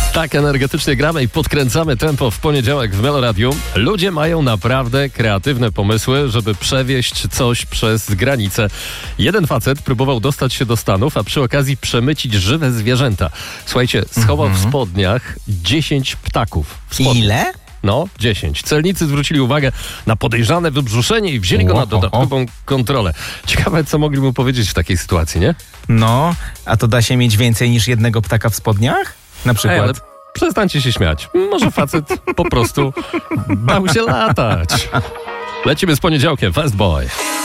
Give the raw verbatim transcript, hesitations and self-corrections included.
Tak energetycznie gramy i podkręcamy tempo w poniedziałek w Meloradiu. Ludzie mają naprawdę kreatywne pomysły, żeby przewieźć coś przez granicę. Jeden facet próbował dostać się do Stanów, a przy okazji przemycić żywe zwierzęta. Słuchajcie, schował Mhm. w spodniach dziesięć ptaków. W spodniach. Ile? No, dziesięć. Celnicy zwrócili uwagę na podejrzane wybrzuszenie i wzięli go na O, o, o. dodatkową kontrolę. Ciekawe, co mogli mu powiedzieć w takiej sytuacji, nie? No, a to da się mieć więcej niż jednego ptaka w spodniach? Na przykład. Ej, ale przestańcie się śmiać. Może facet po prostu bał się latać. Lecimy z poniedziałkiem. Fast Boy.